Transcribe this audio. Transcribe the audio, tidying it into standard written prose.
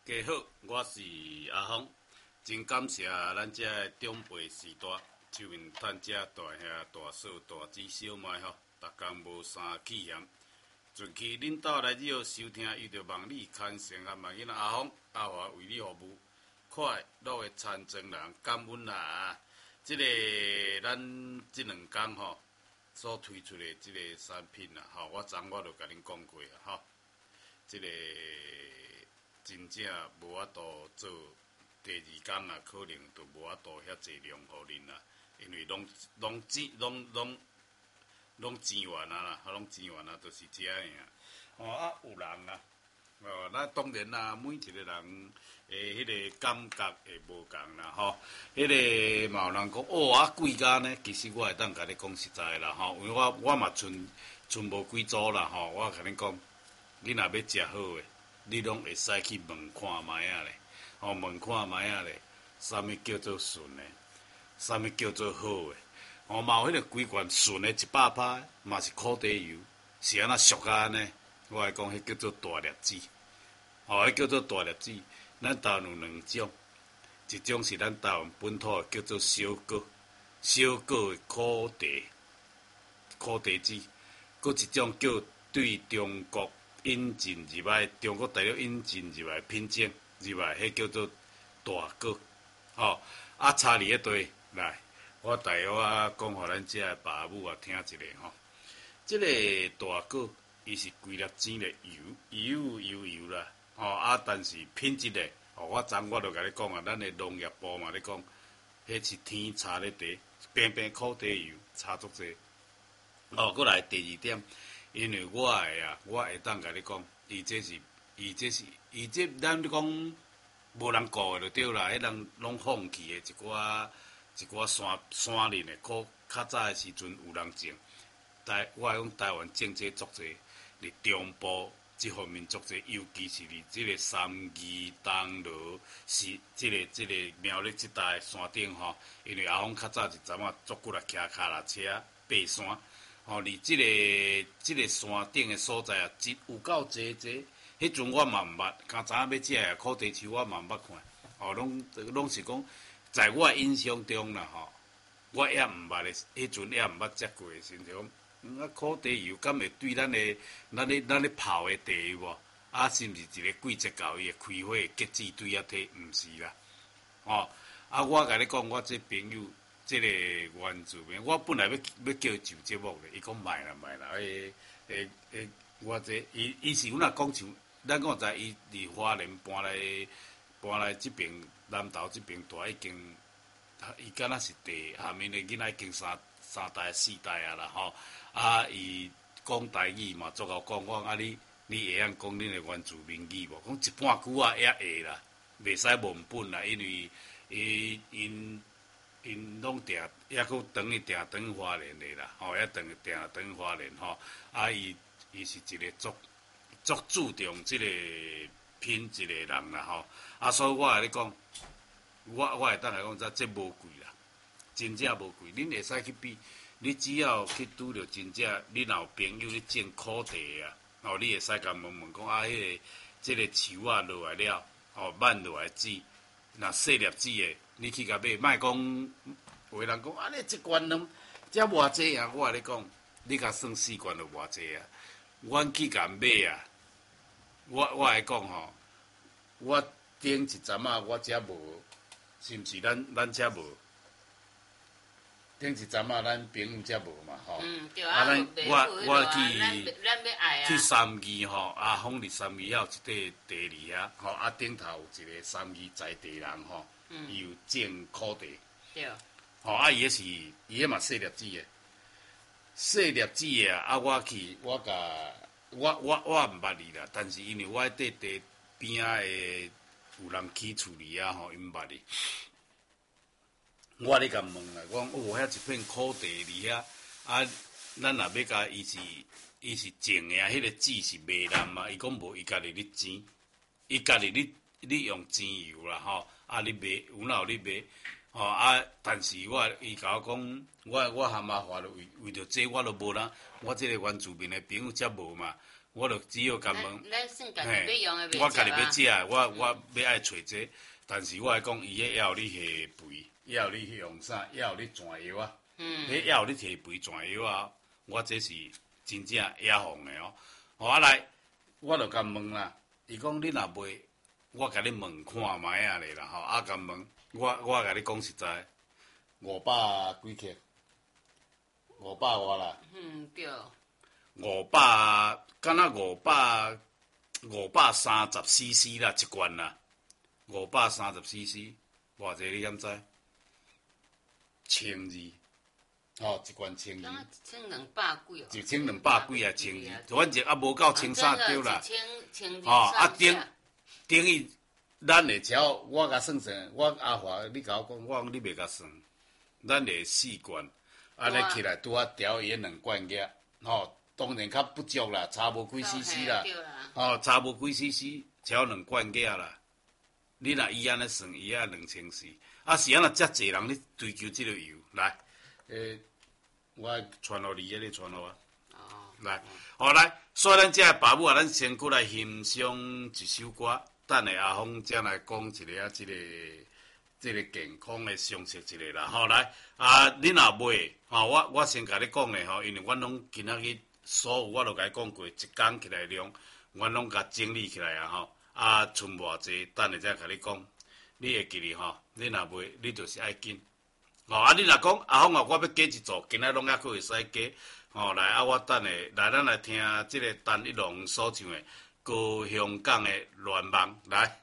家好，我是阿峰，真感谢咱这长辈时代，手面趁这大兄、大嫂、大姊、小妹吼，逐工无三气嫌。近期恁兜来这收听，伊就望你牵成啊，望囡仔阿峰、阿华为你服务，快乐的参政人，感恩啦！这个咱这两天吼所推出的这个产品啦，吼，我昨我就甲恁讲过啊，吼，这个。真正无法度做，第二天啊，可能就无法度遐济量互恁啦，因为拢钱完啊啦，拢钱完啊，就是这样啊。有人啊，那当然啦，每一个人迄个感觉会无共啦，吼。迄个嘛有人讲贵甲呢，其实我会当甲你讲实在啦，吼，因为我嘛剩无几组啦，吼，我甲你讲，你若要食好诶。你拢会使去问看卖啊咧，问看卖啊咧，啥物叫做顺诶，啥物叫做好诶，嘛有迄个规罐顺诶100%，嘛是苦茶油，是安那俗啊安尼，我来讲，迄叫做大粒子，迄叫做大粒子。咱台湾有两种，一种是咱台湾本土诶，叫做小果诶苦茶籽，搁一种叫对中国。引进入来，中国大陆引进入来品种入来，迄叫做大果，差伫迄堆来，我大约讲互咱遮爸母听一下吼。即个大果，伊是规粒钱的油啦，但是品质的，我就甲你讲啊，咱的农业部嘛咧讲，迄是天差咧地，平苦茶油差足济。过来第二点。因为我会当甲你讲，伊这咱讲无人顾的就对啦，迄人拢放弃的一寡山林的较早的时阵有人种，我讲台湾种这足济，伫中部这方面足济，尤其是伫这个三义东路是这个苗栗这带山顶吼，因为阿峰较早是阵足久来骑脚踏车爬山。离这个山顶的所在啊，有够济。迄阵我嘛毋捌，刚知影要食啊，苦茶树我嘛毋捌看。拢是讲，在我印象中啦，我也毋捌的，迄阵也毋捌食过，甚至讲，苦茶油敢会对咱咧泡的茶有无？是毋是一个季节到伊会开花结籽对遐摕？毋是啦。我甲你讲，我这朋友。这个原住民，我本来要叫上节目咧，伊讲卖啦，我这伊是有若讲像，咱讲在伊伫花莲搬来这边南投这边住已经，伊敢若是第下面的囡仔已经三代4代啊啦吼，伊讲台语嘛，足够讲你会晓讲恁的原住民语无？讲一半句啊也会啦，袂使忘本啦，因为因拢定，抑佫等于定花莲的啦，也等花莲吼。伊是一个足注重即个品质的人啦吼。所以我甲你讲，我会当来讲，这无贵啦，真正无贵。恁会使去比，你只要去拄着真正，你若有朋友咧种苦茶啊，你会使甲问讲即个树啊落来了，挽落来籽，若细粒籽的。你去甲买，莫讲有人讲你一罐这偌济啊！我甲你讲，你甲算4罐就偌济啊！阮去甲买啊，我来讲吼，我顶一阵啊，我遮无，是毋是咱遮无？顶一阵啊，咱朋友遮无嘛吼。 对啊。我去三义吼，阿峰伫三义还有一块地里遐，顶头有一个三义在地人吼。伊有种苦茶， 对， 伊迄嘛细粒子的，我去，我毋捌你啦，但是因为我伫地边仔的有人起厝里因捌你，我咧甲问啦，我讲遐一片苦茶里咱若要甲伊是种的迄个籽是袂烂嘛？伊讲无，伊家己咧煎，伊家己你用煎油啦你卖有哪有你卖但是伊甲我讲，我蛤蟆话为着这我都无啦，我这个原住民的朋友则无嘛， 我就只有甲问， 咱算家己要用的我家己要食，我要爱找这，但是我来讲，伊也要你下肥，也要你用啥，也要你转药啊，也要你摕肥转药啊，我这是真正野放的哦。后来，我就甲问啦，伊讲你若卖，我甲你问看卖啊咧啦吼，啊甲问，我甲你讲实在，500几克，500外啦。 对。 500，敢若530cc 啦，一罐啦，530cc，偌济你敢知？1200，一罐1200。 刚1200几哦。 1200几啊，1200，反正也无够1300对啦。等于咱会超，我甲算算，我阿华，你甲我讲，我讲你袂甲算，咱会4罐，安尼起来拄啊调伊2罐额，吼。当然较不足啦，差无几 cc 啦，差无几 cc， 超2罐价啦。你若伊安尼算，伊也2400，啊是安那遮济人咧追求即个油，来，我传互你，你传互我。来，好来，所以咱遮爸母啊，咱先过来欣赏一首歌，等下阿峰才来讲一个即个健康的常识一个啦。好来，你若买，我先甲你讲咧吼，因为阮拢今仔日。所有我都甲你讲过，一工起来量，阮拢甲整理起来啊吼，剩偌济，等下再甲你讲。你会记哩吼，你若买，你就是爱紧。你若讲阿峰啊，我要加一组，今仔拢还佫会使加。来我等下来，咱来听即个陈奕龙所唱的《高雄港的恋梦》来。